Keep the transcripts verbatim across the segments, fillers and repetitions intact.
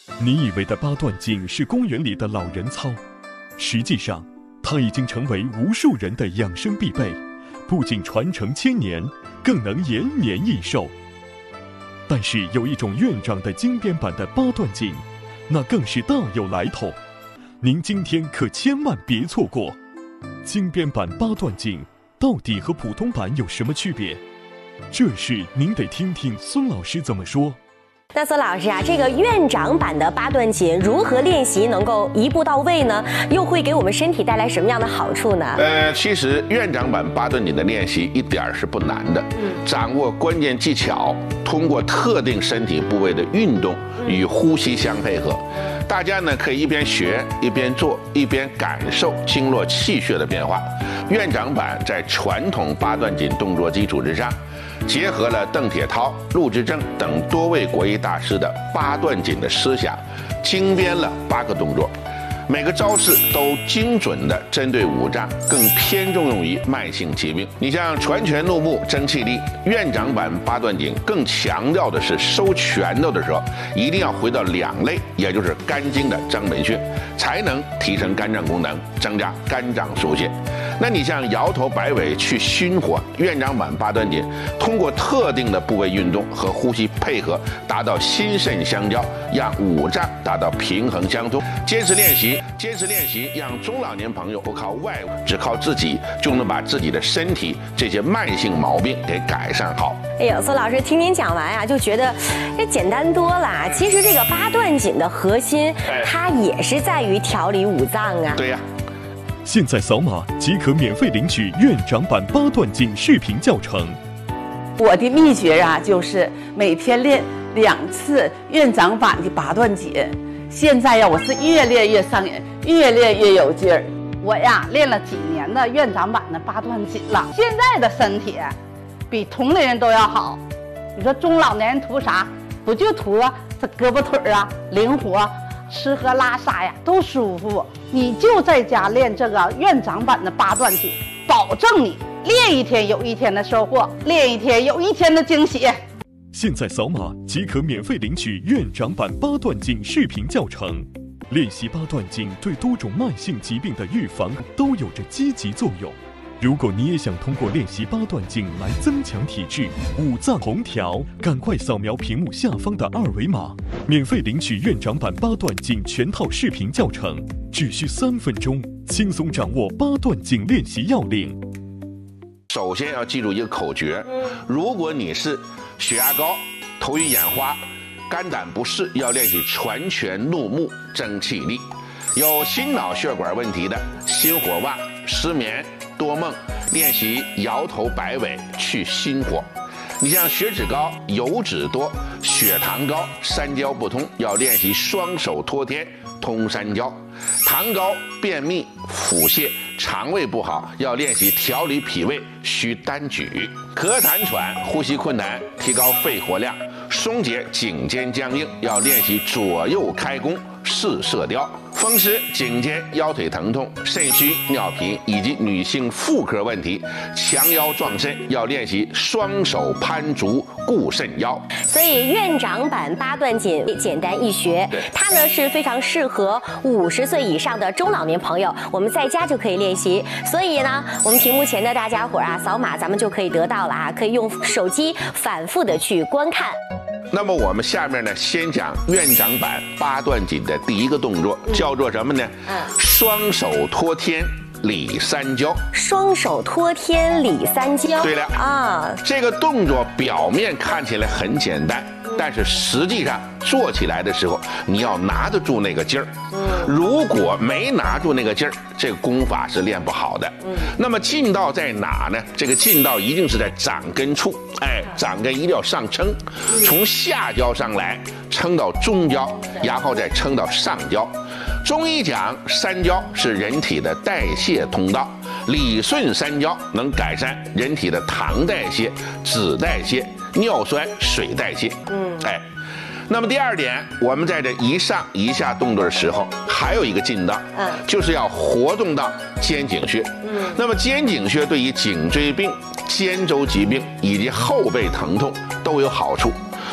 你以为的八段锦是公园里的老人操，实际上它已经成为无数人的养生必备，不仅传承千年，更能延年益寿。但是有一种院长的精编版的八段锦，那更是大有来头，您今天可千万别错过。精编版八段锦到底和普通版有什么区别？这事您得听听孙老师怎么说。 那孙老师啊，这个院长版的八段锦如何练习能够一步到位呢？又会给我们身体带来什么样的好处呢？ 呃，其实院长版八段锦的练习一点儿是不难的，嗯、掌握关键技巧，通过特定身体部位的运动与呼吸相配合，大家呢可以一边学一边做，一边感受经络气血的变化。院长版在传统八段锦动作基础之上，结合了邓铁涛、陆之正等多位国医大师的八段锦的思想，精编了八个动作，每个招式都精准地针对五脏，更偏重用于慢性疾病。你像传拳怒目争气力，院长版八段锦更强调的是收拳头的时候一定要回到两肋，也就是肝经的章门穴，才能提升肝脏功能，增加肝脏疏泄。那你像摇头摆尾去心火，院长版八段锦通过特定的部位运动和呼吸配合，达到心肾相交，让五脏达到平衡相通。坚持练习，坚持练习，让中老年朋友不靠外物，只靠自己就能把自己的身体这些慢性毛病给改善好。 哎呦，孙老师听您讲完啊，就觉得这简单多了。其实这个八段锦的核心，它也是在于调理五脏啊。 对呀。 现在扫码即可免费领取院长版八段锦视频教程。 我的秘诀啊，就是每天练两次院长版的八段锦。现在呀，我是越练越上瘾，越练越有劲儿。我呀，练了几年的院长版的八段锦了，现在的身体比同龄人都要好。你说中老年人图啥？不就图啊这胳膊腿啊灵活，吃喝拉撒呀都舒服。你就在家练这个院长版的八段锦，保证你练一天有一天的收获，练一天有一天的惊喜。 现在扫码即可免费领取院长版八段锦视频教程。练习八段锦对多种慢性疾病的预防都有着积极作用。如果你也想通过练习八段锦来增强体质、五脏同调，赶快扫描屏幕下方的二维码，免费领取院长版八段锦全套视频教程，只需三分钟，轻松掌握八段锦练习要领。 首先要记住一个口诀，如果你是血压高、头晕眼花、肝胆不适，要练习传拳怒目争气力；有心脑血管问题的，心火旺、失眠、多梦，练习摇头摆尾去心火。你像血脂高、油脂多、血糖高、三焦不通，要练习双手托天通三焦；糖高、便秘、腹泻、肠胃不好，要练习调理脾胃需单举；咳痰喘、呼吸困难，提高肺活量；松解颈肩僵硬，要练习左右开弓四射雕；风湿、颈肩、腰腿疼痛、肾虚、尿频以及女性妇科问题，强腰壮肾，要练习双手攀足固肾腰。 所以院长版八段锦简单易学，它呢是非常适合五十岁以上的中老年朋友，我们在家就可以练习。所以呢，我们屏幕前的大家伙啊，扫码咱们就可以得到了啊，可以用手机反复的去观看。 那么我们下面呢，先讲院长版八段锦的第一个动作，嗯、叫做什么呢？嗯，双手托天理三焦。 双手托天理三焦。 对了啊， 这个动作表面看起来很简单，但是实际上做起来的时候，你要拿得住那个劲儿。嗯，如果没拿住那个劲儿，这个功法是练不好的。嗯，那么劲道在哪呢？这个劲道一定是在掌根处。哎，掌根一定要上撑，从下焦上来，撑到中焦，然后再撑到上焦。中医讲三焦是人体的代谢通道，理顺三焦能改善人体的糖代谢、脂代谢、尿酸、水代谢。嗯，哎。那么第二点，我们在这一上一下动作的时候，还有一个劲道，嗯，就是要活动到肩颈穴。嗯，那么肩颈穴对于颈椎病、肩周疾病以及后背疼痛都有好处。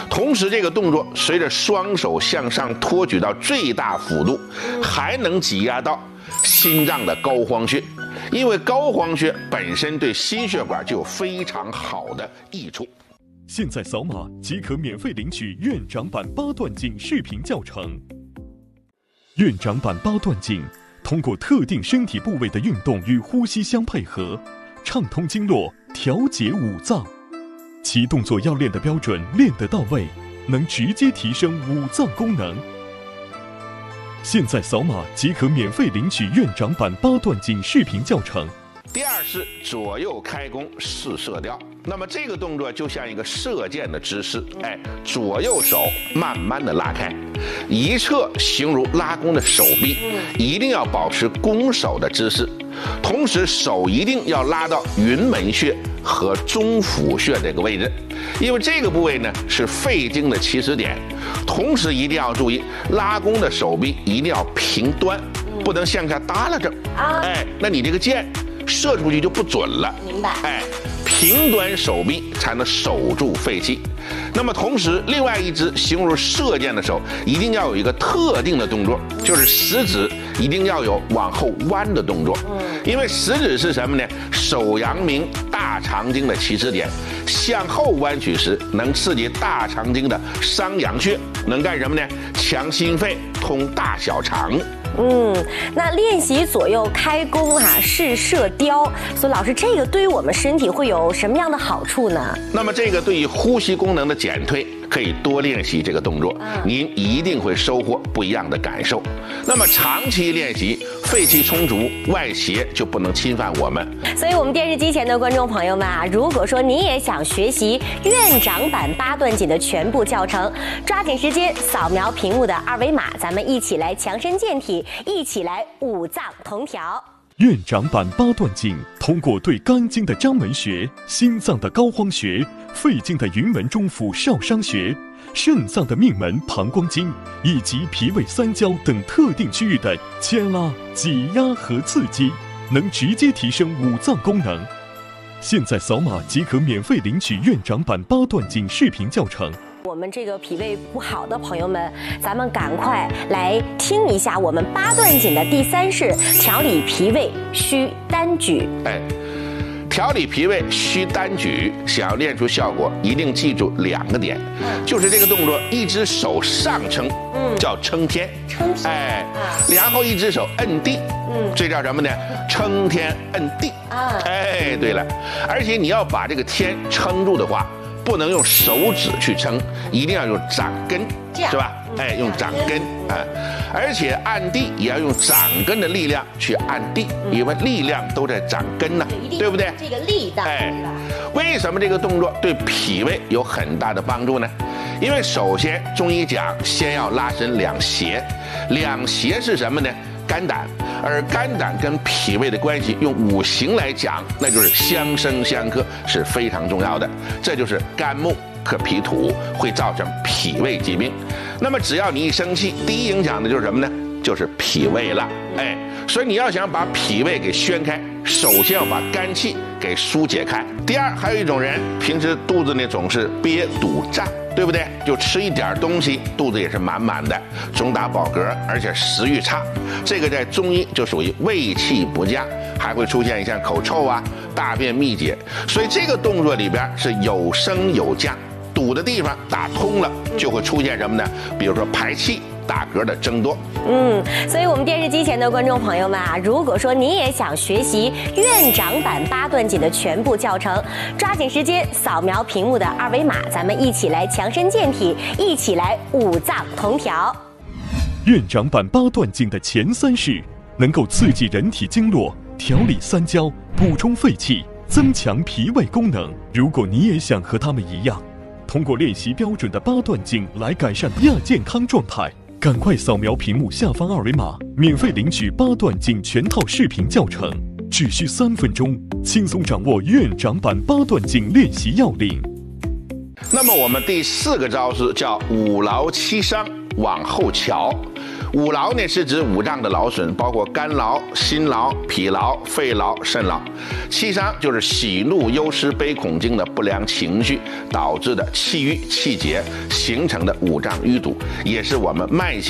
同时这个动作随着双手向上托举到最大幅度，还能挤压到心脏的膏肓穴，因为膏肓穴本身对心血管就有非常好的益处。 现在扫码即可免费领取院长版八段锦视频教程。院长版八段锦通过特定身体部位的运动与呼吸相配合，畅通经络，调节五脏。其动作要练得标准，练得到位，能直接提升五脏功能。现在扫码即可免费领取院长版八段锦视频教程。 第二是左右开弓试射雕，那么这个动作就像一个射箭的姿势，哎，左右手慢慢的拉开，一侧形如拉弓的手臂，一定要保持弓手的姿势，同时手一定要拉到云门穴和中府穴这个位置，因为这个部位呢是肺经的起始点，同时一定要注意拉弓的手臂一定要平端，不能向下耷拉着，哎，那你这个箭射出去就不准了。 明白？ 哎，平端手臂才能守住肺气。那么同时，另外一只形如射箭的手，一定要有一个特定的动作，就是食指一定要有往后弯的动作。嗯，因为食指是什么呢？手阳明大肠经的起始点，向后弯曲时能刺激大肠经的商阳穴，能干什么呢？强心肺，通大小肠。 嗯，那练习左右开弓哈、啊，试射雕，所以老师，这个对于我们身体会有什么样的好处呢？ 那么这个对于呼吸功能的减退，可以多练习这个动作，嗯、您一定会收获不一样的感受。那么长期练习，肺气充足，外邪就不能侵犯我们。 所以，我们电视机前的观众朋友们啊，如果说你也想学习院长版八段锦的全部教程，抓紧时间扫描屏幕的二维码，咱们一起来强身健体，一起来五脏同调。 院长版八段锦通过对肝经的章门穴、心脏的膏肓穴、肺经的云门中府少商穴、肾脏的命门膀胱经以及脾胃三焦等特定区域的牵拉、挤压和刺激，能直接提升五脏功能。现在扫码即可免费领取院长版八段锦视频教程。 我们这个脾胃不好的朋友们，咱们赶快来听一下我们八段锦的第三式调理脾胃需单举。 哎，调理脾胃需单举，想要练出效果，一定记住两个点，嗯、就是这个动作，一只手上撑，嗯，叫撑天， 撑天， 哎，啊、然后一只手摁地，嗯，这叫什么呢？撑天摁地，啊，哎，对了，而且你要把这个天撑住的话，不能用手指去撑，一定要用掌根，是吧？哎，用掌根啊，而且按地也要用掌根的力量去按地，因为力量都在掌根呢，对不对？ 这个力道。 哎，为什么这个动作对脾胃有很大的帮助呢？因为首先中医讲，先要拉伸两胁，两胁是什么呢？肝胆，而肝胆跟脾胃的关系，用五行来讲，那就是相生相克，是非常重要的。这就是肝木克脾土，会造成脾胃疾病。那么只要你一生气，第一影响的就是什么呢？就是脾胃了。哎，所以你要想把脾胃给宣开，首先要把肝气给疏解开。第二，还有一种人平时肚子呢总是憋堵胀，对不对？就吃一点东西，肚子也是满满的，总打饱嗝，而且食欲差。这个在中医就属于胃气不佳，还会出现像口臭啊、大便秘结。所以这个动作里边是有升有降，堵的地方打通了，就会出现什么呢？比如说排气、打嗝的增多。 嗯，所以我们电视机前的观众朋友们啊，如果说你也想学习院长版八段锦的全部教程，抓紧时间扫描屏幕的二维码，咱们一起来强身健体，一起来五脏同调。 院长版八段锦的前三式能够刺激人体经络，调理三焦，补充肺气，增强脾胃功能。如果你也想和他们一样，通过练习标准的八段锦来改善亚健康状态，赶快扫描屏幕下方二维码，免费领取八段锦全套视频教程，只需三分钟，轻松掌握院长版八段锦练习要领。 那么我们第四个招式叫五劳七伤往后翘。五劳呢是指五脏的劳损，包括肝劳、心劳、脾劳、肺劳、肾劳。气伤就是喜怒忧思悲恐惊的不良情绪导致的气郁气结形成的五脏淤堵，也是我们慢性